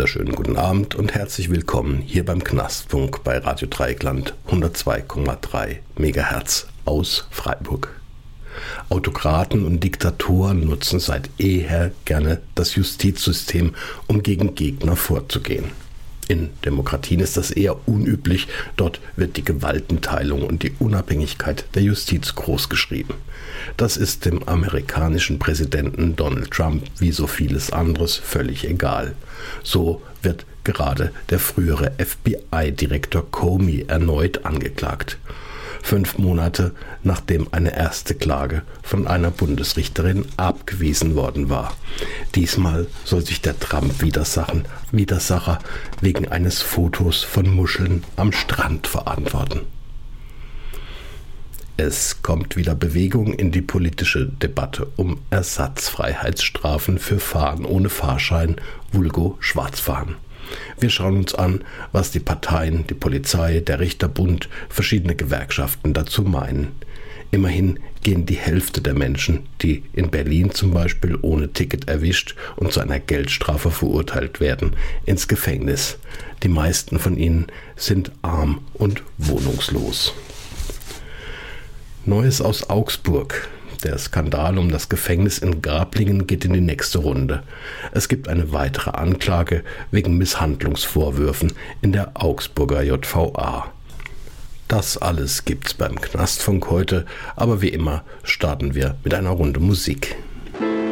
wunderschönen guten Abend und herzlich willkommen hier beim Knastfunk bei Radio Dreieckland 102,3 MHz aus Freiburg. Autokraten und Diktatoren nutzen seit jeher gerne das Justizsystem, um gegen Gegner vorzugehen. In Demokratien ist das eher unüblich, dort wird die Gewaltenteilung und die Unabhängigkeit der Justiz großgeschrieben. Das ist dem amerikanischen Präsidenten Donald Trump wie so vieles anderes völlig egal. So wird gerade der frühere FBI-Direktor Comey erneut angeklagt. 5 Monate nachdem eine erste Klage von einer Bundesrichterin abgewiesen worden war. Diesmal soll sich der Trump-Widersacher wegen eines Fotos von Muscheln am Strand verantworten. Es kommt wieder Bewegung in die politische Debatte um Ersatzfreiheitsstrafen für Fahren ohne Fahrschein, vulgo Schwarzfahren. Wir schauen uns an, was die Parteien, die Polizei, der Richterbund, verschiedene Gewerkschaften dazu meinen. Immerhin gehen die Hälfte der Menschen, die in Berlin zum Beispiel ohne Ticket erwischt und zu einer Geldstrafe verurteilt werden, ins Gefängnis. Die meisten von ihnen sind arm und wohnungslos. Neues aus Augsburg. Der Skandal um das Gefängnis in Grablingen geht in die nächste Runde. Es gibt eine weitere Anklage wegen Misshandlungsvorwürfen in der Augsburger JVA. Das alles gibt's beim Knastfunk heute, aber wie immer starten wir mit einer Runde Musik.